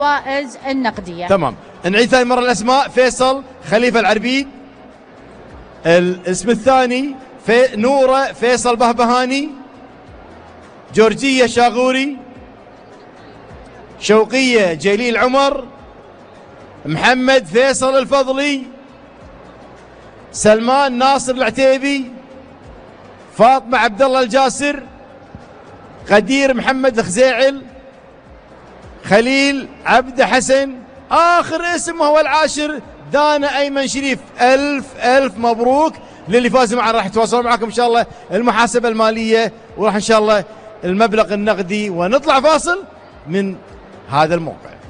الجوائز النقدية. تمام. نعيد ثاني مرة الأسماء: فيصل خليفة العربيد. الاسم الثاني نورة فيصل بهبهاني. جورجية شاغوري. شوقية جليل عمر. محمد فيصل الفضلي. سلمان ناصر العتيبي. فاطمة عبد الله الجاسر. غدير محمد الخزيعل. خليل عبد حسن. آخر اسم وهو العاشر دانا أيمن شريف. ألف مبروك للي فازوا معنا. راح يتواصلون معكم إن شاء الله المحاسبة المالية، وراح إن شاء الله المبلغ النقدي. ونطلع فاصل من هذا الموقع.